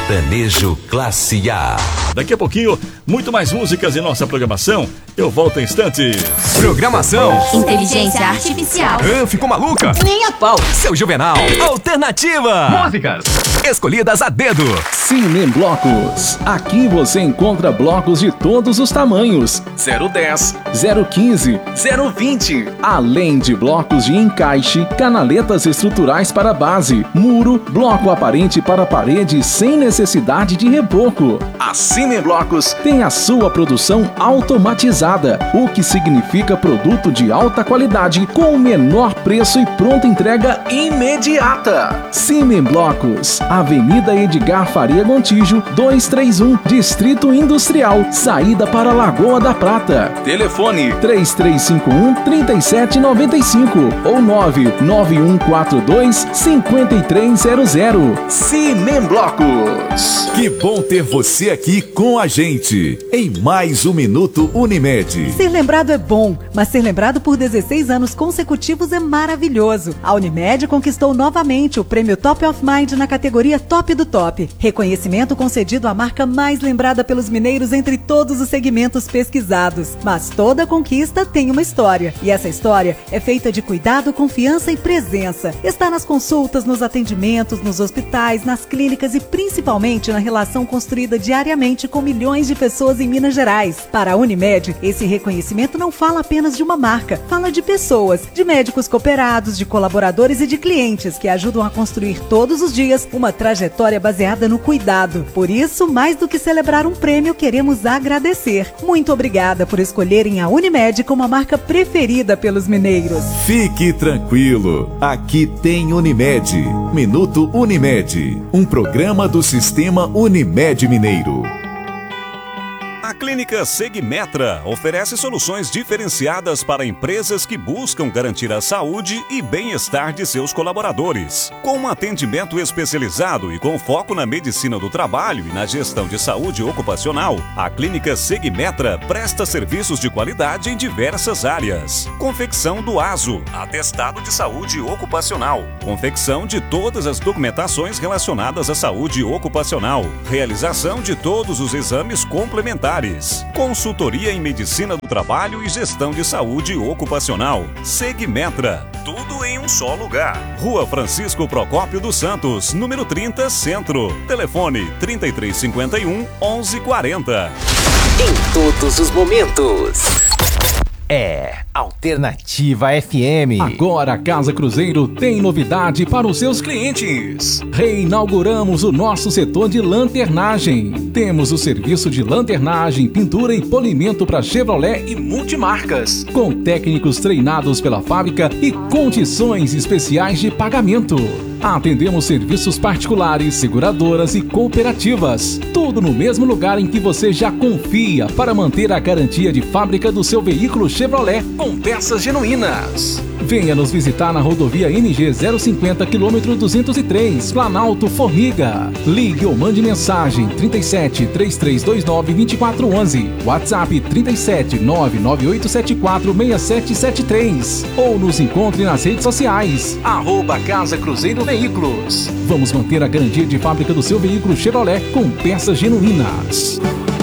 Sertanejo Classe A. Daqui a pouquinho, muito mais músicas em nossa programação. Eu volto em instantes. Programação. Inteligência artificial. Ficou maluca? Nem a pau. Seu Juvenal. Alternativa. Músicas escolhidas a dedo. Cine Blocos. Aqui você encontra blocos de todos os tamanhos. 010, 015, 020. Além de blocos de encaixe, canaletas estruturais para base, muro, bloco aparente para parede sem necessidade de reboco. A Cine Blocos tem a sua produção automatizada, o que significa produto de alta qualidade com o menor preço e pronta entrega imediata. Cine Blocos, Avenida Edgar Faria Gontijo, 231, Distrito Industrial, saída para Lagoa da Prata. Telefone 3351-3795 ou 99142-5300. Cine Blocos. Que bom ter você aqui com a gente em mais um Minuto Unimed. Ser lembrado é bom, mas ser lembrado por 16 anos consecutivos é maravilhoso. A Unimed conquistou novamente o prêmio Top of Mind na categoria Top do Top. Reconhecimento concedido à marca mais lembrada pelos mineiros entre todos os segmentos pesquisados. Mas toda conquista tem uma história. E essa história é feita de cuidado, confiança e presença. Está nas consultas, nos atendimentos, nos hospitais, nas clínicas e principalmente na relação construída diariamente com milhões de pessoas em Minas Gerais. Para a Unimed, esse reconhecimento não fala apenas de uma marca, fala de pessoas, de médicos cooperados, de colaboradores e de clientes que ajudam a construir todos os dias uma trajetória baseada no cuidado. Por isso, mais do que celebrar um prêmio, queremos agradecer. Muito obrigada por escolherem a Unimed como a marca preferida pelos mineiros. Fique tranquilo, aqui tem Unimed. Minuto Unimed, um programa do Sistema Unimed Mineiro. A Clínica Segmetra oferece soluções diferenciadas para empresas que buscam garantir a saúde e bem-estar de seus colaboradores. Com um atendimento especializado e com foco na medicina do trabalho e na gestão de saúde ocupacional, a Clínica Segmetra presta serviços de qualidade em diversas áreas. Confecção do ASO, atestado de saúde ocupacional. Confecção de todas as documentações relacionadas à saúde ocupacional. Realização de todos os exames complementares. Consultoria em medicina do trabalho e gestão de saúde ocupacional. Segmetra, tudo em um só lugar. Rua Francisco Procópio dos Santos, número 30, Centro. Telefone 3351-1140. Em todos os momentos. Alternativa FM. Agora a Casa Cruzeiro tem novidade para os seus clientes. Reinauguramos o nosso setor de lanternagem. Temos o serviço de lanternagem, pintura e polimento para Chevrolet e multimarcas, com técnicos treinados pela fábrica e condições especiais de pagamento. Atendemos serviços particulares, seguradoras e cooperativas. Tudo no mesmo lugar em que você já confia para manter a garantia de fábrica do seu veículo Chevrolet com peças genuínas. Venha nos visitar na rodovia NG 050 km 203, Planalto Formiga. Ligue ou mande mensagem 37 3329 2411, WhatsApp 37 99874 6773 ou nos encontre nas redes sociais @Casa Cruzeiro Veículos. Vamos manter a garantia de fábrica do seu veículo Chevrolet com peças genuínas.